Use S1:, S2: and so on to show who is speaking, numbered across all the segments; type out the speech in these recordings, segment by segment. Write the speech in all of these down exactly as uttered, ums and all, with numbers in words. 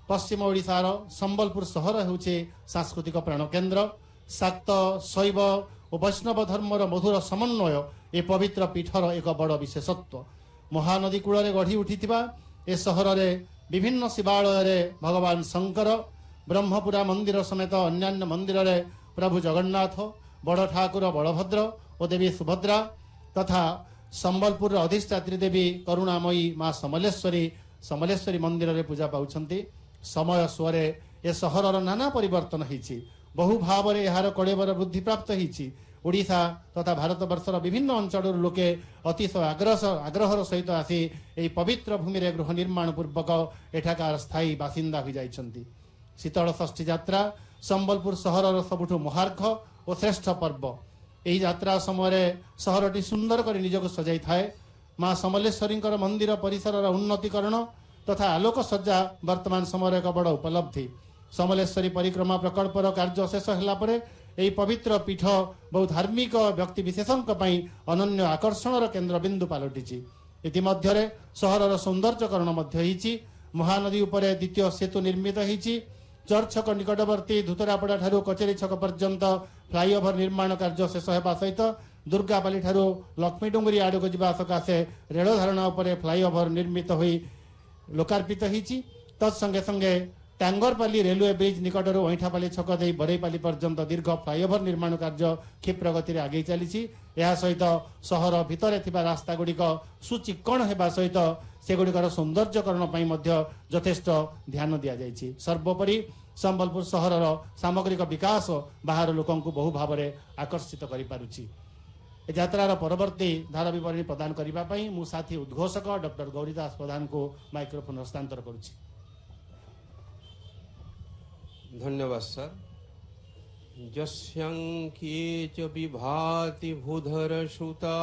S1: पश्चिम ओडिशार संबलपुर सहर होउछे सांस्कृतिक प्राणकेन्द्र। शाक्त शैव और वैष्णव धर्मर मधुर समन्वय ए पवित्र पीठर एक बड़ विशेषत्व। महानदी कूल गढ़ी उठी ए सहर विभिन्न शिवालय भगवान शंकर, ब्रह्मपुरा मंदिर समेत अन्यान्य मंदिर रे प्रभु जगन्नाथ, बड़ ठाकुर बलभद्र और देवी सुभद्रा तथा संबलपुर अधिष्ठात्री देवी करुणामयी माँ समलेश्वरी समलेश्वरी मंदिर रे पूजा पाउछंती। समय सुअरे ए सहरर नाना परिवर्तन होईछि। बहु भाव में यार कड़ेबर वृद्धि प्राप्त होईछि। ओडिशा तथा भारत वर्षर विभिन्न अंचल लोके अतिशय आग्रह आग्रहर सहित आसी एही पवित्र भूमि रे गृह निर्माण पूर्वक एठाकार स्थायी बासिंदा हो जाइछंती। शीतल षष्ठी यात्रा संबलपुर सहरर सबुठु महार्घ और श्रेष्ठ पर्व। एही यात्रा समय सहरटी सुंदर कर निजक सजाई थाए। माँ समलेश्वरी मंदिर परिसर उन्नतीकरण तथा आलोक सज्जा वर्तमान समय एक बड़ उपलब्धि। समलेश्वरी परिक्रमा प्रकल्पर कार्य शेष होला परे एही पवित्र पीठ बहु धार्मिक व्यक्ति विशेषों अनन्य आकर्षणर केन्द्र बिंदु पलटिछि। इतिमध्यरे सहरर सौंदर्यकरण मध्य होईछि। महानदी उपरे द्वितीय सेतु निर्मित होईछि। चर्च छक निकटवर्ती धुतरापड़ा ठारू कचेरी छक पर्यंत फ्लाईओवर निर्माण कार्य शेष होगा सहित दुर्गापाली ठारू लक्ष्मी डुंगरी आड़क जावा सकाशे रेल धारणा उपरे फ्लाईओवर निर्मित होई लोकार्पित होईछि। तत्संगे संगे टांगरपाली रेलवे ब्रिज निकटर ओईठापाली छक दे बरईपाली पर्यंत दीर्घ फ्लाईओवर निर्माण कार्य क्षिप्र गति आगे चली। सहित सहर भितर थिबा रास्ता गुड़िक सुचिक्कण होगा सहित सेगुड़िकर सौंदर्यकरण यथेष्ट ध्यान दि जाइछि। सर्वोपरि संबलपुर सहरर सामग्रिक विकास बाहर लोकों बहु भाव में आकर्षित करिपारुछि। यात्रार परवर्ती धारा विवरणी प्रदान करने मु साथी उद्घोषक डॉक्टर गौरीदास प्रधान को माइक्रोफोन हस्तांतर करुछि।
S2: धन्यवाद सर। यस्यांके च विभाति भूधर सुता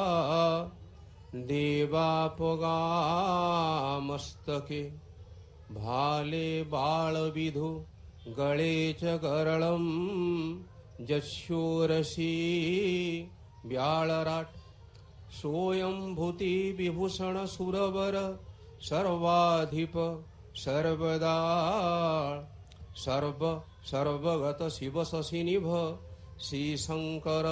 S2: देवापगा मस्तके भाले बाल विधु गले च गरलम जस्योरसी व्यालराट सोयं भूति विभूषण सुरवर सर्वाधिप सर्वदा सर्व सर्वगत शिव शशिनिभ श्री शंकर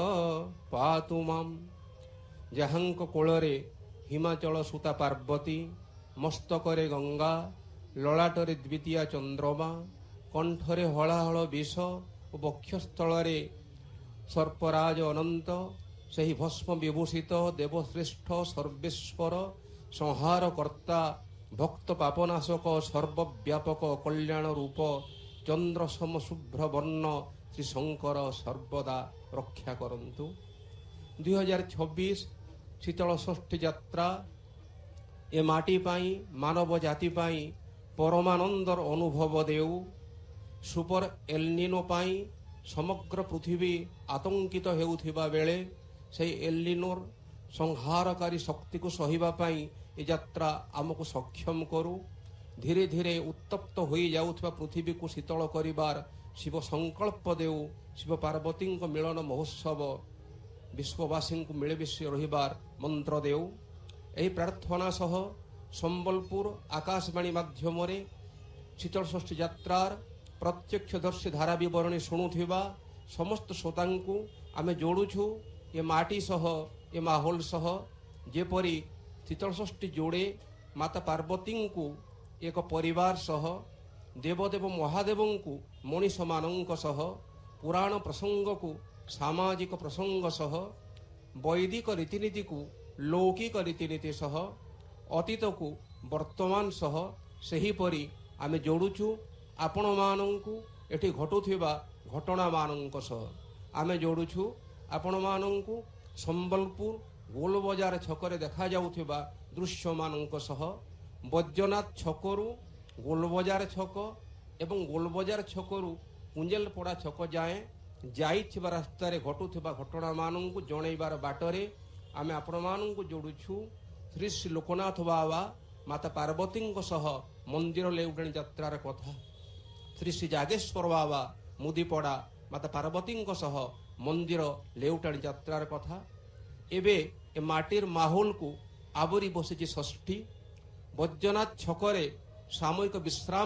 S2: पातु माम। जहांक कोଳରେ हिमाचल सुता पार्वती, मस्तकरे गंगा, ललाटरे द्वितीय चंद्रमा, कंठरे हलाहल विष और वक्षस्थଳରେ सर्पराज अनंत सही भस्म विभूषित देवश्रेष्ठ सर्वेश्वर संहार कर्ता भक्त पापनाशक सर्वव्यापक कल्याण रूप चंद्र सम शुभ्र वर्ण श्री शंकर सर्वदा रक्षा करंतु। दुई हजार छब्बीस शीतल षष्ठी यात्रा ए माटी पाई मानव जाति पाई परमानंदर अनुभव देउ। सुपर एलनिनो पाई समग्र पृथ्वी आतंकित हेउथिबा बेले से एलनिनोर संहारकारी शक्ति को सहिबा पाई ए यात्रा आमको सक्षम करू। धीरे धीरे उत्तप्त हो जाउथबा पृथ्वी को शीतल करिबार शिव संकल्प देउ। शिव पार्वती मिलन महोत्सव विश्ववासी को मिलेमिशि रहिबार मंत्र देउ। एही प्रार्थना सह संबलपुर आकाशवाणी माध्यम शीतल षष्ठी यात्रार प्रत्यक्षदर्शी धारा विवरणी शुणुथिबा समस्त श्रोतांकु आमे जोड़ुछु ये माटी सह ये माहौल सह जेपरी शीतल षष्ठी जोड़े माता पार्वती को एक परिवार सह देवदेव महादेव को मनीष मानक सह पुराण प्रसंग को सामाजिक प्रसंग सह वैदिक रीतिनीति को लौकिक रीतिनीति सह अतीत को वर्तमान सह सेहीपरि आमे जोड़ुछु आपण मानंकु एठी घटुथिबा घटना मानंक सह आमे जोड़ुछु आपण मानंकु संबलपुर गोल बजार छकरे देखा जाउथिबा दृश्य मानंक सह बैद्यनाथ छकरु गोल बजार छक एवं गोल बजार छकरु कुंजेलपड़ा छक जाए जाइथिबा रास्ता रे घटुथिबा घटना मानंकु जणैबार बाटरे आमे आपण मानंकु जोड़ुछु श्री श्री लोकनाथ बाबा माता पार्वती सह मंदिर लेउटाणी यात्रार कथा। श्री श्री जागेश्वर बाबा मुदीपड़ा माता पार्वती सह मंदिर लेउटाणी यात्रार कथा। एबे ए माटीर माहौल को आवरी बसिछि षष्ठी। बैद्यनाथ छकरे सामूहिक विश्राम